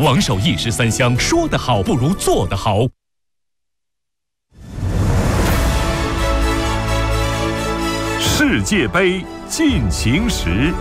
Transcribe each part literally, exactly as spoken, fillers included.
王守一石三香，说得好不如做得好。世界杯进行时。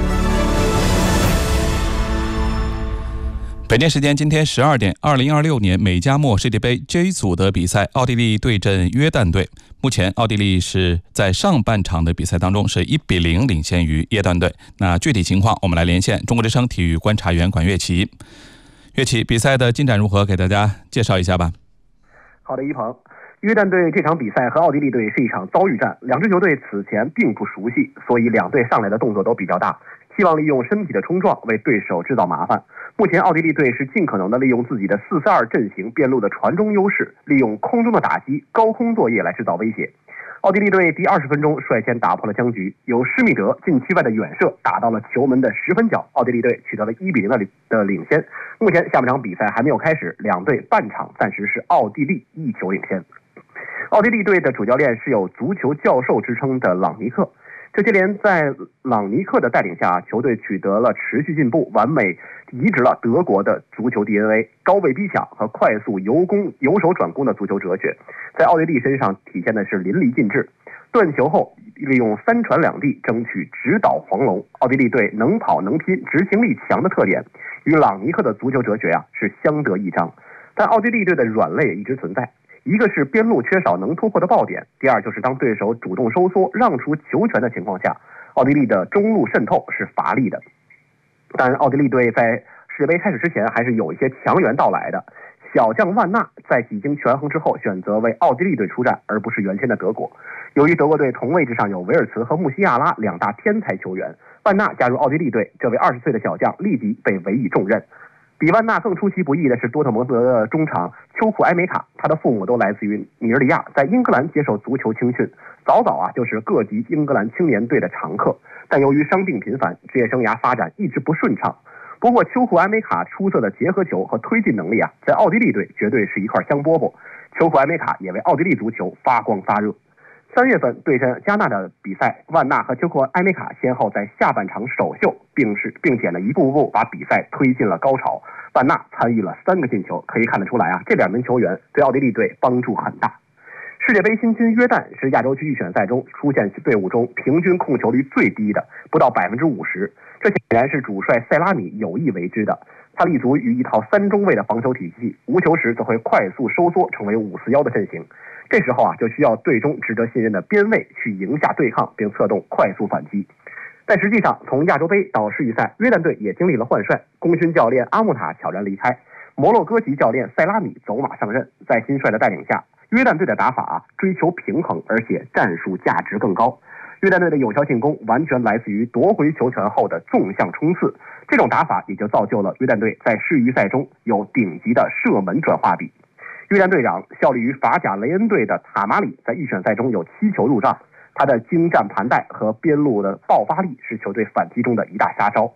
北京时间今天十二点，二零二六年美加墨世界杯 J 组的比赛，奥地利对阵约旦队。目前，奥地利是在上半场的比赛当中是一比零领先于约旦队。那具体情况，我们来连线中国之声体育观察员管乐琪。乐琪，比赛的进展如何？给大家介绍一下吧。 好的，一鹏。约旦队这场比赛和奥地利队是一场遭遇战，两支球队此前并不熟悉，所以两队上来的动作都比较大，希望利用身体的冲撞为对手制造麻烦。目前奥地利队是尽可能的利用自己的四四二阵型边路的传中优势，利用空中的打击、高空作业来制造威胁。奥地利队第二十分钟率先打破了僵局，由施密德禁区外的远射打到了球门的十分角，奥地利队取得了一比零的的领先。目前下半场比赛还没有开始，两队半场暂时是奥地利一球领先。奥地利队的主教练是有足球教授之称的朗尼克，这些年在朗尼克的带领下，球队取得了持续进步，完美移植了德国的足球 D N A， 高位逼抢和快速由攻由守转攻的足球哲学，在奥地利身上体现的是淋漓尽致。断球后利用三传两递争取直捣黄龙，奥地利队能跑能拼、执行力强的特点，与朗尼克的足球哲学啊是相得益彰。但奥地利队的软肋一直存在。一个是边路缺少能突破的爆点，第二就是当对手主动收缩让出球权的情况下，奥地利的中路渗透是乏力的。但奥地利队在世界杯开始之前还是有一些强援到来的，小将万纳在几经权衡之后选择为奥地利队出战，而不是原先的德国。由于德国队同位置上有维尔茨和穆西亚拉两大天才球员，万纳加入奥地利队，这位二十岁的小将立即被委以重任。比万纳更出其不意的是多特蒙德的中场丘库埃梅卡，他的父母都来自于尼日利亚，在英格兰接受足球青训，早早啊就是各级英格兰青年队的常客。但由于伤病频繁，职业生涯发展一直不顺畅。不过丘库埃梅卡出色的结合球和推进能力啊，在奥地利队绝对是一块香饽饽。丘库埃梅卡也为奥地利足球发光发热。三月份对阵加纳的比赛，万纳和丘库埃梅卡先后在下半场首秀，并是并且呢一步步把比赛推进了高潮。万纳参与了三个进球，可以看得出来啊，这两名球员对奥地利队帮助很大。世界杯新军约旦是亚洲区预选赛中出现队伍中平均控球率最低的，不到百分之五十。这显然是主帅塞拉米有意为之的。他立足于一套三中卫的防守体系，无球时则会快速收缩，成为五四一的阵型。这时候啊，就需要队中值得信任的边卫去赢下对抗，并策动快速反击。但实际上，从亚洲杯到世预赛，约旦队也经历了换帅，功勋教练阿穆塔悄然离开，摩洛哥籍教练塞拉米走马上任。在新帅的带领下，约旦队的打法啊，追求平衡，而且战术价值更高。约旦队的有效进攻完全来自于夺回球权后的纵向冲刺，这种打法也就造就了约旦队在世预赛中有顶级的射门转化比。约旦队长效力于法甲雷恩队的塔马里在预选赛中有七球入账，他的精湛盘带和边路的爆发力是球队反击中的一大杀招。